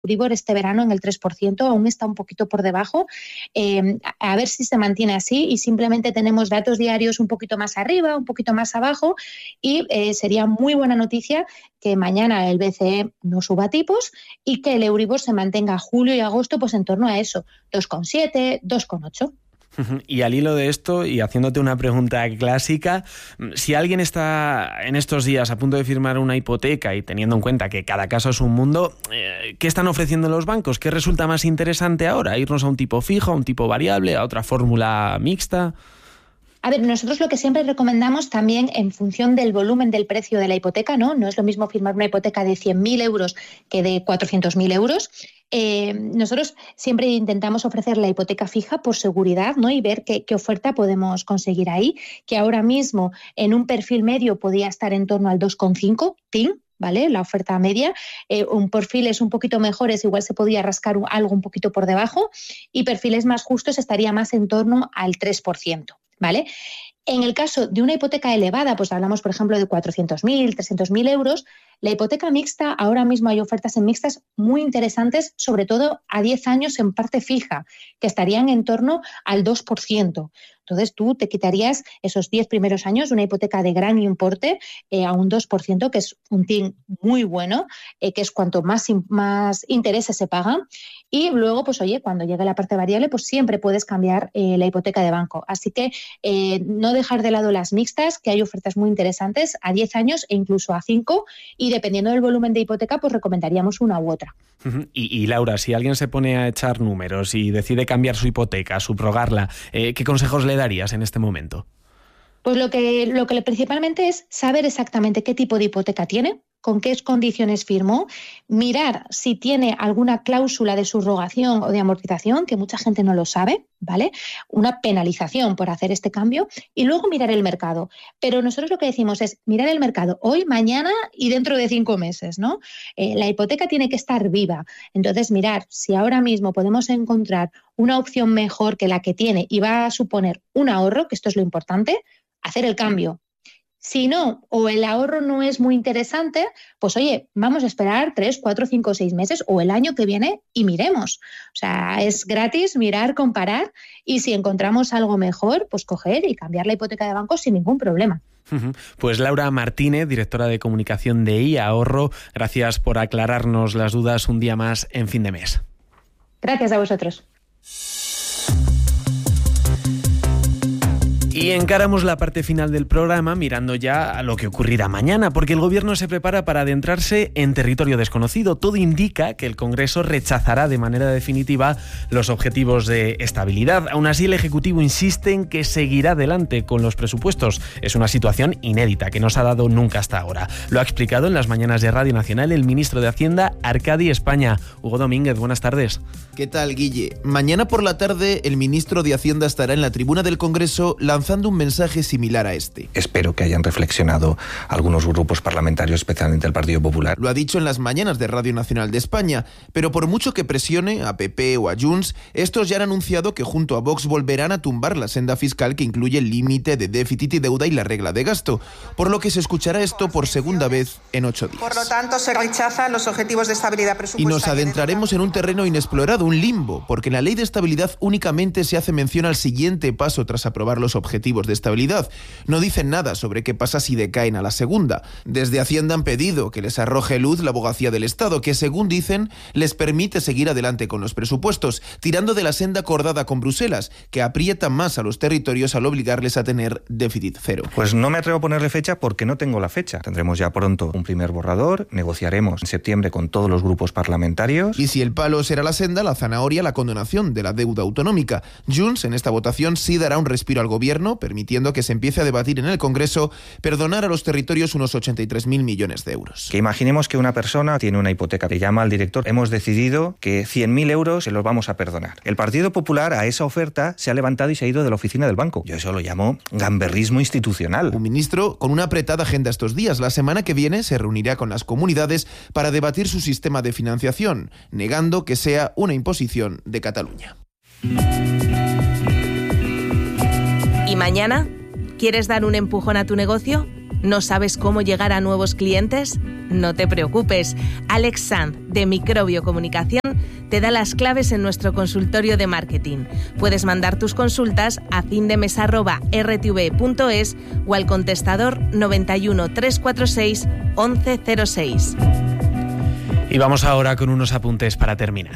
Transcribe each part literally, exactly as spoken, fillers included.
Euribor este verano en el tres por ciento, aún está un poquito por debajo, eh, a ver si se mantiene así y simplemente tenemos datos diarios un poquito más arriba, un poquito más abajo y eh, sería muy buena noticia que mañana el B C E no suba tipos y que el Euribor se mantenga julio y agosto pues en torno a eso, dos coma siete, dos coma ocho. Y al hilo de esto, y haciéndote una pregunta clásica, si alguien está en estos días a punto de firmar una hipoteca y teniendo en cuenta que cada caso es un mundo, ¿qué están ofreciendo los bancos? ¿Qué resulta más interesante ahora? ¿Irnos a un tipo fijo, a un tipo variable, a otra fórmula mixta? A ver, nosotros lo que siempre recomendamos también en función del volumen del precio de la hipoteca, ¿no? No es lo mismo firmar una hipoteca de cien mil euros que de cuatrocientos mil euros. Eh, nosotros siempre intentamos ofrecer la hipoteca fija por seguridad, ¿no? Y ver qué, qué oferta podemos conseguir ahí, que ahora mismo en un perfil medio podía estar en torno al dos coma cinco, T I N, ¿vale? La oferta media, eh, un perfiles un poquito mejores, igual se podía rascar un, algo un poquito por debajo, y perfiles más justos estaría más en torno al tres por ciento. ¿Vale? En el caso de una hipoteca elevada, pues hablamos, por ejemplo, de cuatrocientos mil, trescientos mil euros, la hipoteca mixta, ahora mismo hay ofertas en mixtas muy interesantes, sobre todo a diez años en parte fija, que estarían en torno al dos por ciento. Entonces tú te quitarías esos diez primeros años una hipoteca de gran importe eh, a un dos por ciento, que es un T I N muy bueno, eh, que es cuanto más, más intereses se pagan. Y luego, pues oye, cuando llegue la parte variable, pues siempre puedes cambiar eh, la hipoteca de banco. Así que eh, no dejar de lado las mixtas, que hay ofertas muy interesantes a diez años e incluso a cinco, y dependiendo del volumen de hipoteca, pues recomendaríamos una u otra. Y, y Laura, si alguien se pone a echar números y decide cambiar su hipoteca, subrogarla, eh, ¿qué consejos le darías en este momento? Pues lo que, lo que principalmente es saber exactamente qué tipo de hipoteca tiene, con qué condiciones firmó, mirar si tiene alguna cláusula de subrogación o de amortización, que mucha gente no lo sabe, ¿vale? Una penalización por hacer este cambio, y luego mirar el mercado. Pero nosotros lo que decimos es mirar el mercado hoy, mañana y dentro de cinco meses, ¿no? Eh, la hipoteca tiene que estar viva. Entonces, mirar si ahora mismo podemos encontrar una opción mejor que la que tiene y va a suponer un ahorro, que esto es lo importante, hacer el cambio. Si no, o el ahorro no es muy interesante, pues oye, vamos a esperar tres, cuatro, cinco, seis meses o el año que viene y miremos. O sea, es gratis mirar, comparar, y si encontramos algo mejor, pues coger y cambiar la hipoteca de banco sin ningún problema. Pues Laura Martínez, directora de comunicación de iAhorro, gracias por aclararnos las dudas un día más en Fin de Mes. Gracias a vosotros. Y encaramos la parte final del programa mirando ya a lo que ocurrirá mañana, porque el Gobierno se prepara para adentrarse en territorio desconocido. Todo indica que el Congreso rechazará de manera definitiva los objetivos de estabilidad. Aún así, el Ejecutivo insiste en que seguirá adelante con los presupuestos. Es una situación inédita que no se ha dado nunca hasta ahora. Lo ha explicado en las mañanas de Radio Nacional el ministro de Hacienda, Arcadi España. Hugo Domínguez, buenas tardes. ¿Qué tal, Guille? Mañana por la tarde el ministro de Hacienda estará en la tribuna del Congreso lanzando un mensaje similar a este. Espero que hayan reflexionado algunos grupos parlamentarios, especialmente el Partido Popular. Lo ha dicho en las mañanas de Radio Nacional de España, pero por mucho que presione a P P o a Junts, estos ya han anunciado que junto a Vox volverán a tumbar la senda fiscal que incluye el límite de déficit y deuda y la regla de gasto, por lo que se escuchará esto por segunda vez en ocho días. Por lo tanto, se rechazan los objetivos de estabilidad presupuestaria. Y nos adentraremos en un terreno inexplorado, un limbo, porque en la ley de estabilidad únicamente se hace mención al siguiente paso tras aprobar los objetivos de estabilidad. No dicen nada sobre qué pasa si decaen a la segunda. Desde Hacienda han pedido que les arroje luz la abogacía del Estado, que según dicen les permite seguir adelante con los presupuestos, tirando de la senda acordada con Bruselas, que aprieta más a los territorios al obligarles a tener déficit cero. Pues no me atrevo a ponerle fecha porque no tengo la fecha. Tendremos ya pronto un primer borrador, negociaremos en septiembre con todos los grupos parlamentarios. Y si el palo será la senda, la zanahoria, la condonación de la deuda autonómica. Junts en esta votación sí dará un respiro al gobierno, permitiendo que se empiece a debatir en el Congreso perdonar a los territorios unos ochenta y tres mil millones de euros. Que imaginemos que una persona tiene una hipoteca, le llama al director, hemos decidido que cien mil euros se los vamos a perdonar. El Partido Popular a esa oferta se ha levantado y se ha ido de la oficina del banco. Yo eso lo llamo gamberrismo institucional. Un ministro con una apretada agenda estos días. La semana que viene se reunirá con las comunidades para debatir su sistema de financiación, negando que sea una imposición de Cataluña. ¿Y mañana? ¿Quieres dar un empujón a tu negocio? ¿No sabes cómo llegar a nuevos clientes? No te preocupes. Alex Sanz, de Microbio Comunicación, te da las claves en nuestro consultorio de marketing. Puedes mandar tus consultas a findemes arroba r t v punto es o al contestador noventa y uno, trescientos cuarenta y seis, once cero seis. Y vamos ahora con unos apuntes para terminar.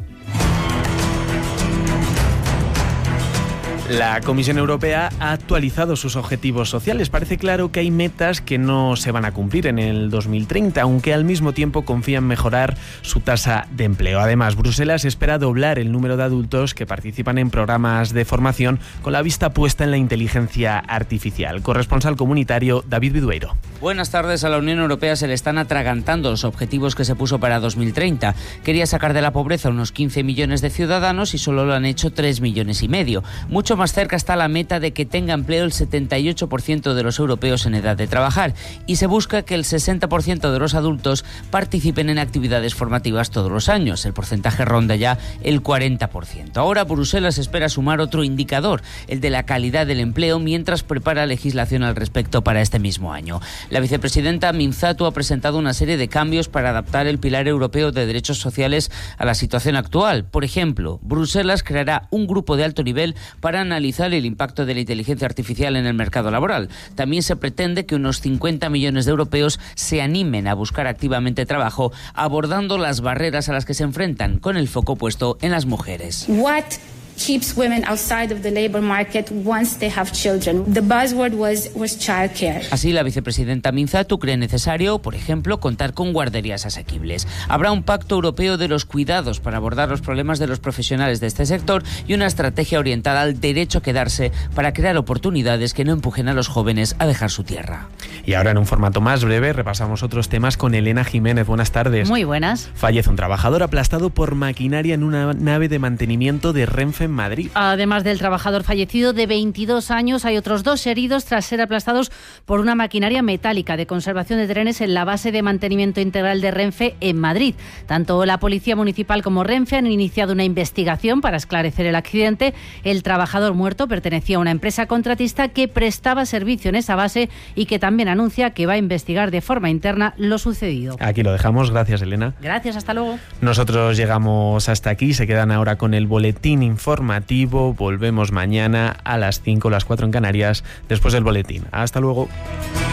La Comisión Europea ha actualizado sus objetivos sociales. Parece claro que hay metas que no se van a cumplir en el dos mil treinta, aunque al mismo tiempo confía en mejorar su tasa de empleo. Además, Bruselas espera doblar el número de adultos que participan en programas de formación con la vista puesta en la inteligencia artificial. Corresponsal comunitario David Vidueiro. Buenas tardes. A la Unión Europea se le están atragantando los objetivos que se puso para dos mil treinta. Quería sacar de la pobreza unos quince millones de ciudadanos y solo lo han hecho tres millones y medio. Mucho más cerca está la meta de que tenga empleo el setenta y ocho por ciento de los europeos en edad de trabajar y se busca que el sesenta por ciento de los adultos participen en actividades formativas todos los años. El porcentaje ronda ya el cuarenta por ciento. Ahora Bruselas espera sumar otro indicador, el de la calidad del empleo, mientras prepara legislación al respecto para este mismo año. La vicepresidenta Minzatu ha presentado una serie de cambios para adaptar el pilar europeo de derechos sociales a la situación actual. Por ejemplo, Bruselas creará un grupo de alto nivel para analizar el impacto de la inteligencia artificial en el mercado laboral. También se pretende que unos cincuenta millones de europeos se animen a buscar activamente trabajo, abordando las barreras a las que se enfrentan, con el foco puesto en las mujeres. What keeps women outside of the labor market once they have children? The buzzword was was childcare. Así, la vicepresidenta Minzatu cree necesario, por ejemplo, contar con guarderías asequibles. Habrá un pacto europeo de los cuidados para abordar los problemas de los profesionales de este sector y una estrategia orientada al derecho a quedarse para crear oportunidades que no empujen a los jóvenes a dejar su tierra. Y ahora, en un formato más breve, repasamos otros temas con Elena Jiménez. Buenas tardes. Muy buenas. Fallece un trabajador aplastado por maquinaria en una nave de mantenimiento de Renfe en Madrid. Además del trabajador fallecido de veintidós años, hay otros dos heridos tras ser aplastados por una maquinaria metálica de conservación de trenes en la base de mantenimiento integral de Renfe en Madrid. Tanto la Policía Municipal como Renfe han iniciado una investigación para esclarecer el accidente. El trabajador muerto pertenecía a una empresa contratista que prestaba servicio en esa base y que también anuncia que va a investigar de forma interna lo sucedido. Aquí lo dejamos. Gracias, Elena. Gracias, hasta luego. Nosotros llegamos hasta aquí. Se quedan ahora con el boletín informativo. Volvemos mañana a las cinco, las cuatro en Canarias, después del boletín. Hasta luego.